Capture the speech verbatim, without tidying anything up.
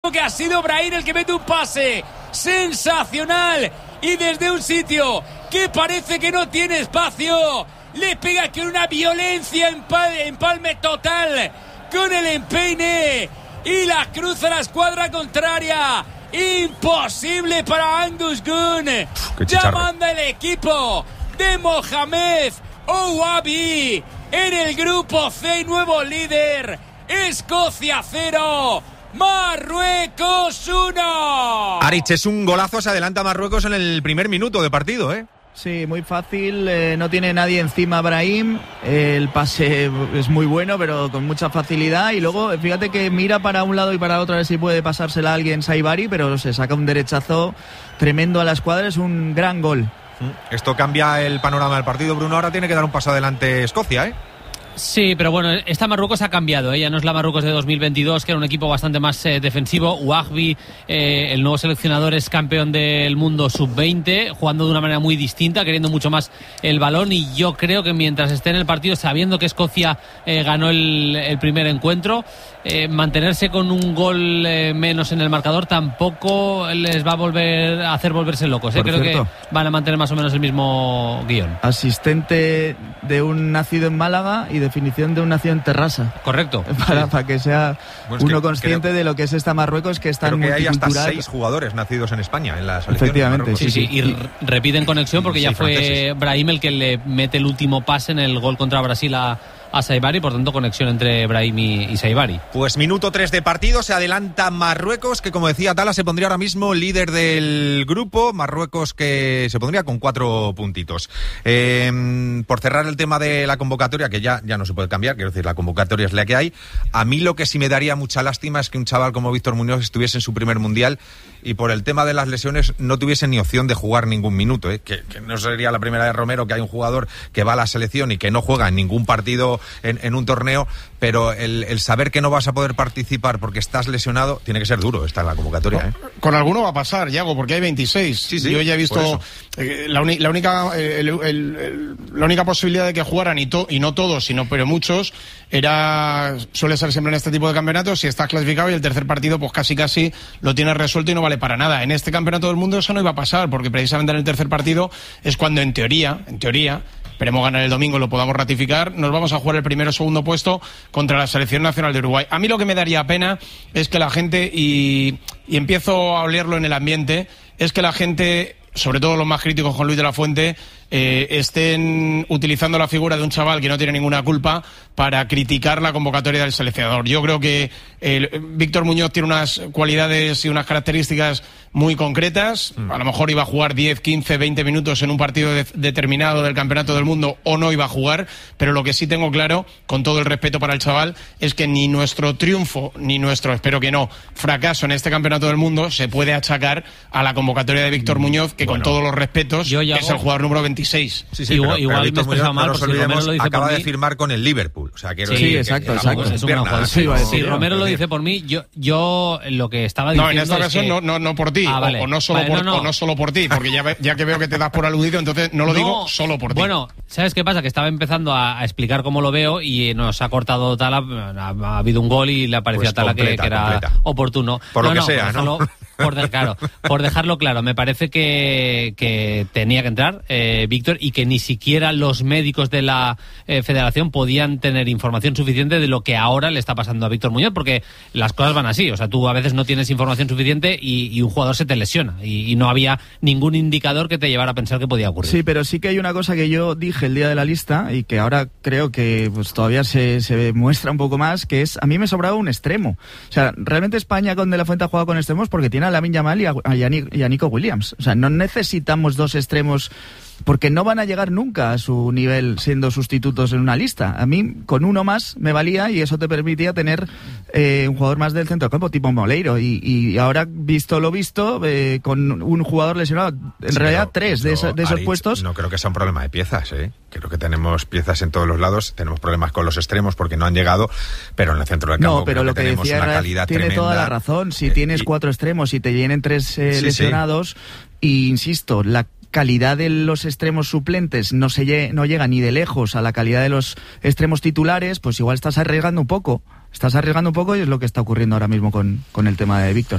que ha sido Brahim el que mete un pase sensacional y desde un sitio que parece que no tiene espacio le pega con una violencia empalme, empalme total con el empeine y la cruza a la escuadra contraria. Imposible para Angus Gunn. Ya manda el equipo de Mohamed Ouabi en el grupo C, nuevo líder. Escocia cero, Marruecos uno. Arich, es un golazo, se adelanta Marruecos en el primer minuto de partido, ¿eh? Sí, muy fácil, eh, no tiene nadie encima Brahim, eh, el pase es muy bueno, pero con mucha facilidad, y luego fíjate que mira para un lado y para otro a ver si puede pasársela a alguien Saibari, pero se saca un derechazo tremendo a la escuadra, es un gran gol. Esto cambia el panorama del partido, Bruno, ahora tiene que dar un paso adelante Escocia, ¿eh? Sí, pero bueno, esta Marruecos ha cambiado, ¿eh? Ya no es la Marruecos de dos mil veintidós, que era un equipo bastante más eh, defensivo. Ouabi, eh, el nuevo seleccionador, es campeón del mundo sub veinte, jugando de una manera muy distinta, queriendo mucho más el balón, y yo creo que mientras esté en el partido, sabiendo que Escocia eh, ganó el, el primer encuentro, eh, mantenerse con un gol eh, menos en el marcador tampoco les va a volver a hacer volverse locos, ¿eh? Creo cierto. que van a mantener más o menos el mismo guión. Asistente de un nacido en Málaga y definición de un nacido en Terrassa. Correcto. Para, sí. para que sea bueno, uno que, consciente creo, de lo que es esta Marruecos, que es tan multicultural. Creo que hay hasta seis jugadores nacidos en España en la selección. Efectivamente. Sí, sí, y, y repiten conexión porque sí, ya fue franceses. Brahim el que le mete el último pase en el gol contra Brasil a a Saibari, por tanto conexión entre Brahim y, y Saibari. Pues minuto tres de partido, se adelanta Marruecos, que como decía Tala, se pondría ahora mismo líder del grupo. Marruecos que se pondría con cuatro puntitos. Eh, por cerrar el tema de la convocatoria, que ya, ya no se puede cambiar, quiero decir, la convocatoria es la que hay. A mí lo que sí me daría mucha lástima es que un chaval como Víctor Muñoz estuviese en su primer mundial y por el tema de las lesiones no tuviese ni opción de jugar ningún minuto, ¿eh? que, que no sería la primera de Romero que hay un jugador que va a la selección y que no juega en ningún partido En, en un torneo, pero el, el saber que no vas a poder participar porque estás lesionado tiene que ser duro esta la convocatoria. ¿eh? Con, con alguno va a pasar, Yago, porque hay veintiséis. Sí, sí, yo ya he visto eh, la, uni, la única el, el, el, la única posibilidad de que jugaran y, to, y no todos, sino pero muchos, era suele ser siempre en este tipo de campeonatos, si estás clasificado y el tercer partido pues casi casi lo tienes resuelto y no vale para nada. En este campeonato del mundo eso no iba a pasar, porque precisamente en el tercer partido es cuando en teoría, en teoría esperemos ganar el domingo, lo podamos ratificar, nos vamos a jugar el primero o segundo puesto contra la Selección Nacional de Uruguay. A mí lo que me daría pena es que la gente, y, y empiezo a olerlo en el ambiente, es que la gente, sobre todo los más críticos con Luis de la Fuente, eh, estén utilizando la figura de un chaval que no tiene ninguna culpa para criticar la convocatoria del seleccionador. Yo creo que eh, Víctor Muñoz tiene unas cualidades y unas características muy concretas. A lo mejor iba a jugar diez, quince, veinte minutos en un partido de, determinado del Campeonato del Mundo o no iba a jugar, pero lo que sí tengo claro, con todo el respeto para el chaval, es que ni nuestro triunfo, ni nuestro, espero que no, fracaso en este Campeonato del Mundo se puede achacar a la convocatoria de Víctor Muñoz, que bueno, con todos los respetos, yo, Yago, es el jugador número veintiséis. Sí, sí, igual, pero, igual pero me he expresado mal, no porque si Romero lo dice acaba por de mí, firmar con el Liverpool. O sea, quiero sí, decir, exacto, que, exacto. Es un gran jugador. Sí, si Romero lo dice por mí, yo, yo lo que estaba diciendo. No, en esta ocasión es que... no, no, no por ti, ah, vale. o, o no solo vale, por, no, no. o no solo por ti, porque ya, ya que veo que te das por aludido, entonces no lo no, digo solo por ti. Bueno, ¿sabes qué pasa? Que estaba empezando a, a explicar cómo lo veo y nos ha cortado Tala, ha, ha habido un gol y le parecía pues a Tala completa, que, que era completa. oportuno. Por no, lo que no, sea, por dejarlo, ¿no? Por, de, claro, por dejarlo claro, me parece que, que tenía que entrar eh, Víctor, y que ni siquiera los médicos de la eh, federación podían tener información suficiente de lo que ahora le está pasando a Víctor Muñoz, porque las cosas van así, o sea, tú a veces no tienes información suficiente y, y un jugador se te lesiona y, y no había ningún indicador que te llevara a pensar que podía ocurrir. Sí, pero sí que hay una cosa que yo dije el día de la lista y que ahora creo que pues todavía se, se muestra un poco más, que es, a mí me sobraba un extremo. O sea, realmente España con De la Fuente ha jugado con extremos porque tiene a Lamine Yamal y a, a, Yannick, y a Nico Williams. O sea, no necesitamos dos extremos porque no van a llegar nunca a su nivel siendo sustitutos en una lista. A mí con uno más me valía y eso te permitía tener eh, un jugador más del centro del campo tipo Moleiro, y, y ahora visto lo visto eh, con un jugador lesionado en sí, realidad pero, tres de, esa, de esos Aritz, puestos. No creo que sea un problema de piezas, ¿eh? Creo que tenemos piezas en todos los lados, tenemos problemas con los extremos porque no han llegado, pero en el centro del campo no, pero lo que, que tenemos decía una calidad tiene tremenda. Toda la razón. Si eh, tienes y... cuatro extremos y te llenen tres eh, sí, lesionados, sí. y insisto, la calidad de los extremos suplentes no se lle- no llega ni de lejos a la calidad de los extremos titulares, pues igual estás arriesgando un poco. Estás arriesgando un poco y es lo que está ocurriendo ahora mismo con, con el tema de Víctor.